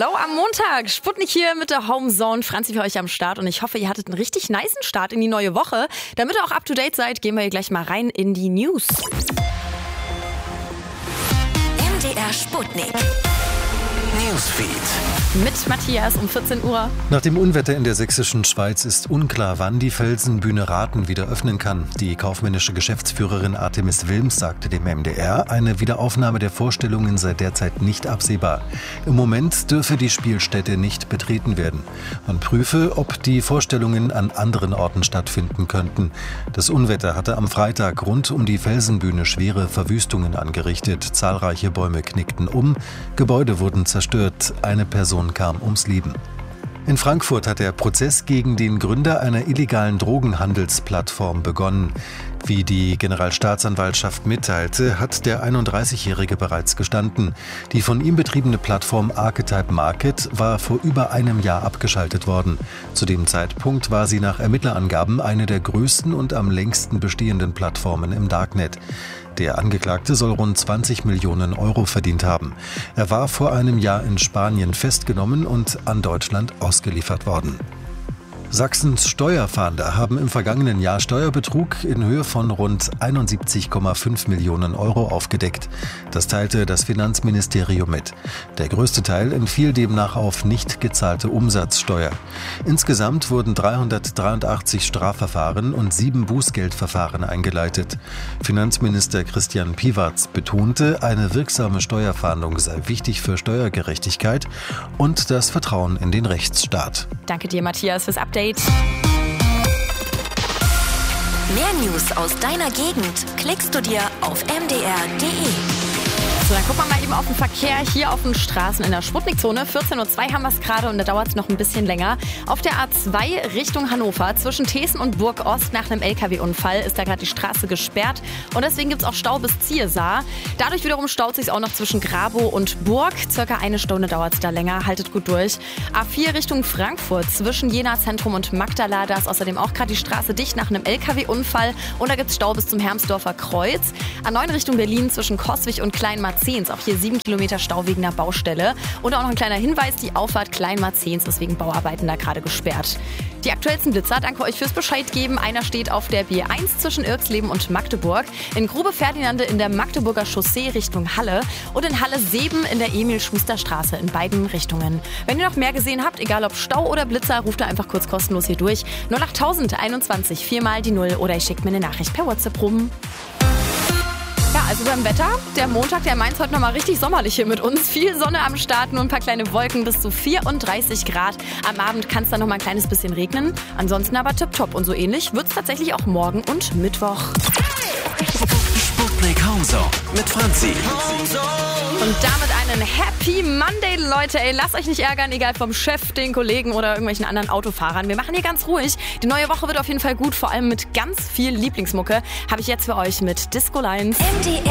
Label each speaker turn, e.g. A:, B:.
A: Hallo am Montag, Sputnik hier mit der Homezone. Franzi für euch am Start und ich hoffe, ihr hattet einen richtig nicen Start in die neue Woche. Damit ihr auch up to date seid, gehen wir hier gleich mal rein in die News.
B: MDR Sputnik Newsfeed.
A: Mit Matthias um 14 Uhr.
C: Nach dem Unwetter in der sächsischen Schweiz ist unklar, wann die Felsenbühne Rathen wieder öffnen kann. Die kaufmännische Geschäftsführerin Artemis Wilms sagte dem MDR, eine Wiederaufnahme der Vorstellungen sei derzeit nicht absehbar. Im Moment dürfe die Spielstätte nicht betreten werden. Man prüfe, ob die Vorstellungen an anderen Orten stattfinden könnten. Das Unwetter hatte am Freitag rund um die Felsenbühne schwere Verwüstungen angerichtet. Zahlreiche Bäume knickten um, Gebäude wurden zerstört, eine Person kam ums Leben. In Frankfurt hat der Prozess gegen den Gründer einer illegalen Drogenhandelsplattform begonnen. Wie die Generalstaatsanwaltschaft mitteilte, hat der 31-Jährige bereits gestanden. Die von ihm betriebene Plattform Archetype Market war vor über einem Jahr abgeschaltet worden. Zu dem Zeitpunkt war sie nach Ermittlerangaben eine der größten und am längsten bestehenden Plattformen im Darknet. Der Angeklagte soll rund 20 Millionen Euro verdient haben. Er war vor einem Jahr in Spanien festgenommen und an Deutschland ausgeliefert worden. Sachsens Steuerfahnder haben im vergangenen Jahr Steuerbetrug in Höhe von rund 71,5 Millionen Euro aufgedeckt. Das teilte das Finanzministerium mit. Der größte Teil entfiel demnach auf nicht gezahlte Umsatzsteuer. Insgesamt wurden 383 Strafverfahren und 7 Bußgeldverfahren eingeleitet. Finanzminister Christian Piwarz betonte, eine wirksame Steuerfahndung sei wichtig für Steuergerechtigkeit und das Vertrauen in den Rechtsstaat.
A: Danke dir, Matthias, fürs Update.
B: Mehr News aus deiner Gegend klickst du dir auf mdr.de.
A: So, dann gucken wir mal eben auf den Verkehr hier auf den Straßen in der Sputnikzone. 14:02 Uhr haben wir es gerade und da dauert es noch ein bisschen länger. Auf der A2 Richtung Hannover zwischen Thesen und Burg-Ost nach einem LKW-Unfall ist da gerade die Straße gesperrt und deswegen gibt es auch Stau bis Ziersar. Dadurch wiederum staut sich auch noch zwischen Grabow und Burg. Circa eine Stunde dauert es da länger. Haltet gut durch. A4 Richtung Frankfurt zwischen Jena Zentrum und Magdala. Da ist außerdem auch gerade die Straße dicht nach einem LKW-Unfall und da gibt es Stau bis zum Hermsdorfer Kreuz. A9 Richtung Berlin zwischen Coswig und Kleinmarzens. Auch hier 7 Kilometer Stau wegen einer Baustelle. Und auch noch ein kleiner Hinweis, die Auffahrt Kleinmarzens ist wegen Bauarbeiten da gerade gesperrt. Die aktuellsten Blitzer, danke euch fürs Bescheid geben. Einer steht auf der B1 zwischen Irksleben und Magdeburg, in Grube-Ferdinande in der Magdeburger Chaussee Richtung Halle und in Halle-Seben in der Emil-Schuster-Straße in beiden Richtungen. Wenn ihr noch mehr gesehen habt, egal ob Stau oder Blitzer, ruft da einfach kurz kostenlos hier durch. 08021 4 mal die 0 oder ich schickt mir eine Nachricht per WhatsApp rum. Ja, also beim Wetter, der Montag, der meint heute nochmal richtig sommerlich hier mit uns. Viel Sonne am Start, nur ein paar kleine Wolken bis zu 34 Grad. Am Abend kann es dann nochmal ein kleines bisschen regnen. Ansonsten aber tipptopp und so ähnlich wird es tatsächlich auch morgen und Mittwoch.
D: Sputnik Homezone mit Franzi.
A: Und damit einen Happy Monday, Leute. Ey, lasst euch nicht ärgern, egal vom Chef, den Kollegen oder irgendwelchen anderen Autofahrern. Wir machen hier ganz ruhig. Die neue Woche wird auf jeden Fall gut, vor allem mit ganz viel Lieblingsmucke. Habe ich jetzt für euch mit Disco Lines.
B: MDR